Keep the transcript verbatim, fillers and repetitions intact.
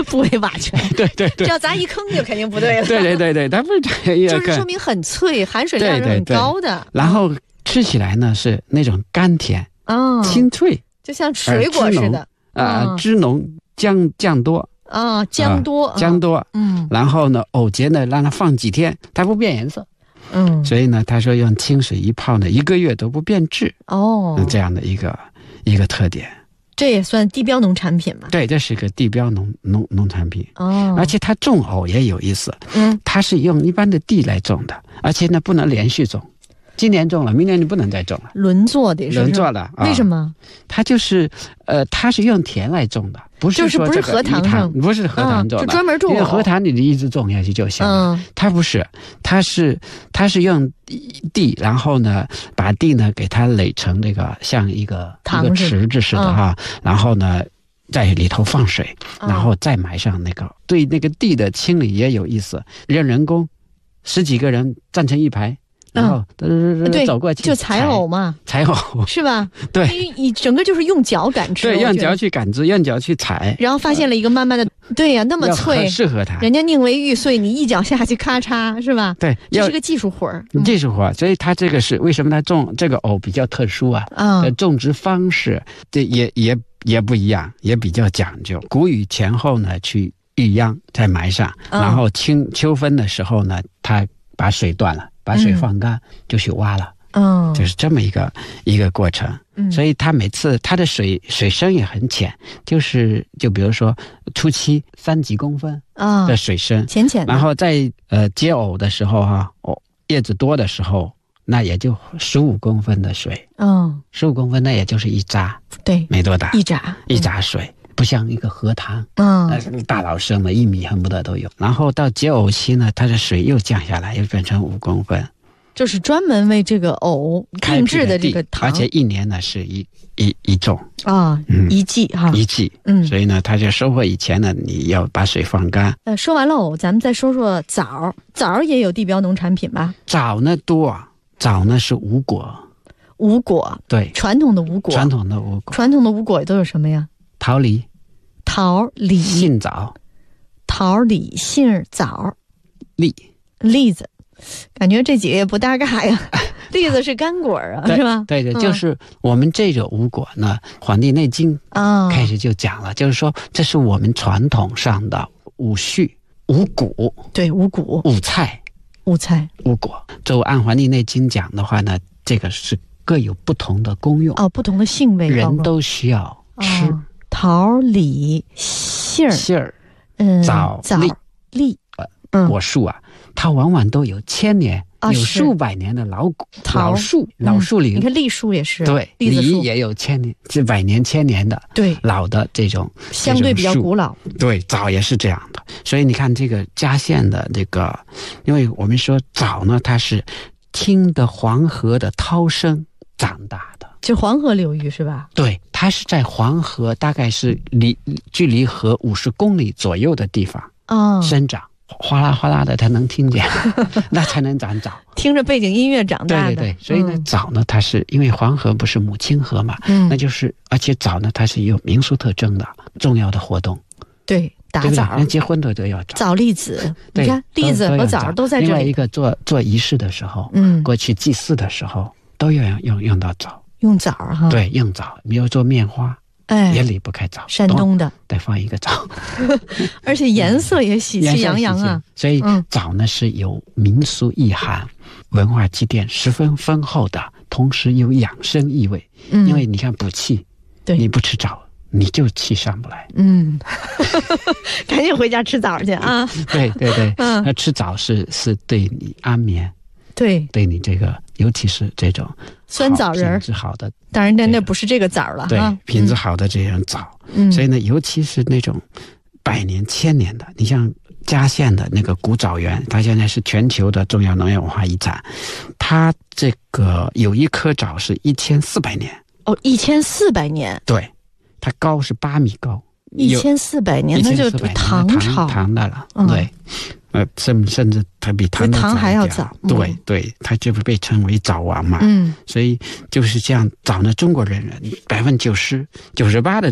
不为瓦全。 对对对， 这要砸一坑就肯定不对了。 对对对对，它不是这个， 就是说明很脆，含水量是很高的。 对对对，然后吃起来呢是那种甘甜， 哦， 清脆， 就像水果似的。 啊，汁浓浆浆多。 啊，姜多， 啊、姜多， 嗯， 然后呢，藕节呢，让它放几天，它不变颜色， 嗯， 所以呢，他说用清水一泡呢，一个月都不变质， 哦， 这样的一个一个特点， 这也算地标农产品嘛？ 对，这是个地标农农农产品， 哦， 而且它种藕也有意思， 嗯， 它是用一般的地来种的，而且呢，不能连续种。今年种了，明年就不能再种了， 轮作的是轮作的、 啊。为什么？ 它就是，呃，它是用田来种的，不是说这个荷塘上， 不是荷塘种的， 嗯、就专门种。 因为荷塘你一直种下去就行了。嗯，它不是，它是它是用地，然后呢，把地呢给它垒成这个像一个一个池子似的哈，嗯、然后呢。在里头放水，然后再埋上那个，哦、对那个地的清理也有意思，让人工十几个人站成一排。然后对， 走过去就采藕嘛， 采藕是吧？ 对， 你整个就是用脚感知， 对，用脚去感知，用脚去采， 然后发现了一个慢慢的，对呀、啊，那么脆， 适合它。 人家宁为玉碎，你一脚下去，咔嚓，是吧？ 对， 这是个技术活儿， 嗯、技术活儿。所以它这个是为什么它种这个藕比较特殊啊？ 啊、 嗯，种植方式这也也也不一样，也比较讲究。谷雨前后呢，去育秧，再埋上， 嗯、 然后秋秋分的时候呢，它把水断了。把水放干、嗯、就去挖了， 嗯， 就是这么一个一个过程。嗯，所以它每次它的水水深也很浅，就是就比如说初期三几公分啊的水深， 浅浅、哦。 然后在呃结藕的时候哈、啊，哦叶子多的时候，那也就十五公分的水， 嗯， 十五公分那也就是一扎， 对， 没多大， 一扎一扎水。嗯，不像一个荷塘， 嗯， 那是大老深的，一米恨不得都有。然后到结藕期呢，它的水又降下来，又变成五公分， 就是专门为这个藕定制的这个塘， 而且一年呢是一一一种啊、嗯，一季哈， 一季， 嗯， 所以呢，它就收获以前呢，你要把水放干。 呃，说完了藕，咱们再说说枣，枣也有地标农产品吧？ 枣呢多，枣呢是五果， 五果， 对， 传统的五果， 传统的五果， 传统的五果都有什么呀？ 桃梨。 桃李杏枣， 桃李杏枣， 栗栗子，感觉这几个也不搭嘎呀。栗子是干果啊，是吧？ 对对，就是我们这个五果呢，《黄帝内经》 啊开始就讲了，就是说这是我们传统上的五畜、五谷， 对，五谷、 五菜、 五菜、 五果。就按《黄帝内经》讲的话呢，这个是各有不同的功用哦，不同的性味， 人都需要吃。 哦，桃李杏儿杏儿， 嗯， 枣栗栗， 呃，果树啊，它往往都有千年、 啊、 有数百年的老老树、老树林。 嗯、你看栗树也是， 对， 栗子树梨也有千年、这百年、千年的， 对， 老的这种相对比较古老。 对，枣也是这样的。所以你看这个嘉县的这个，因为我们说枣呢，它是听的黄河的涛声长大的。 就黄河流域是吧？ 对，它是在黄河大概是离距离河五十公里左右的地方啊、哦、生长，哗啦哗啦的，它能听见，那才能长枣。 听着背景音乐长大的， 对对对。所以呢，嗯、枣呢，它是因为黄河不是母亲河嘛，嗯，那就是而且枣呢，它是有民俗特征的重要的活动。 对，打枣， 人结婚的都要枣， 枣栗子，你看栗子和枣都在这里。 另外一个做做仪式的时候， 嗯， 过去祭祀的时候都要用用用到枣。 用枣哈， 对，用枣，比如做面花， 哎， 也离不开枣。 山东的得放一个枣， 而且颜色也喜气洋洋啊。 所以枣呢是有民俗意涵、文化积淀十分丰厚的，同时有养生意味。嗯，因为你看补气， 对， 你不吃枣，你就气上不来。 嗯，赶紧回家吃枣去啊！ 对对对，嗯，那吃枣是是对你安眠。 对， 对你这个，尤其是这种酸枣仁品质好的， 当然那那不是这个枣了， 对，品质好的这种枣，嗯，所以呢，尤其是那种百年、千年的，你像嘉县的那个古枣园，它现在是全球的重要农业文化遗产，它这个有一棵枣是一千四百年， 哦，一千四百年， 对，它高是八米高， 一千四百年，那就唐朝唐的了，嗯、对。呃，甚甚至它比唐唐还要早， 对对，它就被称为枣王嘛。嗯，所以就是这样，枣呢，中国人人百分之九十九十八的